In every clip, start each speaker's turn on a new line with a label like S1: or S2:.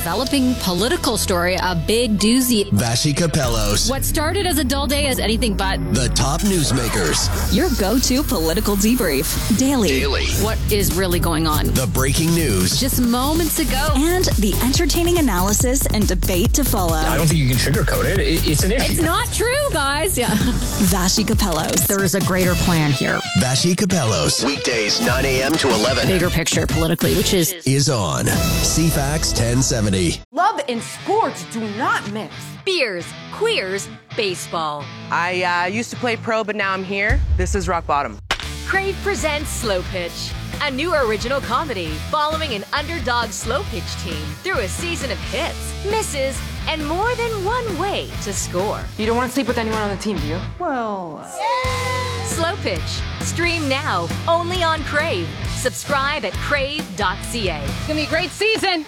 S1: developing political story, a big doozy.
S2: Vassy Capellos.
S1: What started as a dull day is anything but.
S2: The top newsmakers.
S3: Your go-to political debrief. Daily.
S1: What is really going on?
S2: The breaking news.
S1: Just moments ago.
S3: And the entertaining analysis and debate to follow.
S4: I don't think you can sugarcoat it. It's an issue.
S1: It's not true, guys. Yeah.
S3: Vassy Capellos.
S1: There is a greater plan here.
S2: Vassy Capellos. Weekdays 9 a.m. to 11.
S1: Bigger picture politically, which is
S2: on CFAX 1070.
S5: Love and sports do not mix.
S6: Beers, queers, baseball.
S5: I used to play pro, but now I'm here. This is rock bottom.
S6: Crave presents Slow Pitch, a new original comedy following an underdog slow pitch team through a season of hits, misses, and more than one way to score.
S5: You don't want to sleep with anyone on the team, do you? Well...
S6: Slow Pitch. Stream now, only on Crave. Subscribe at crave.ca.
S5: It's going to be a great season.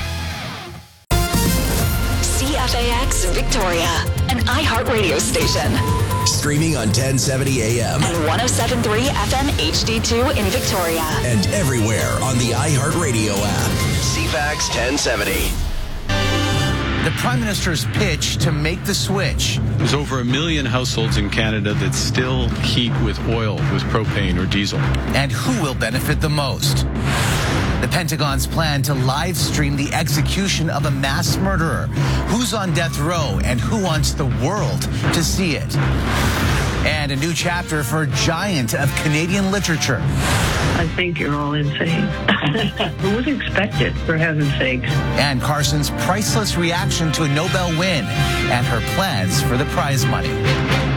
S3: CFAX Victoria, an iHeartRadio station.
S2: Streaming on 1070 AM.
S3: And 107.3 FM HD2 in Victoria.
S2: And everywhere on the iHeartRadio app. CFAX 1070.
S7: The Prime Minister's pitch to make the switch.
S8: There's over 1 million households in Canada that still heat with oil, with propane or diesel.
S7: And who will benefit the most? The Pentagon's plan to live stream the execution of a mass murderer. Who's on death row and who wants the world to see it? And a new chapter for a giant of Canadian literature.
S9: I think you're all insane. Who would expect it, for heaven's sakes?
S7: And Carson's priceless reaction to a Nobel win and her plans for the prize money.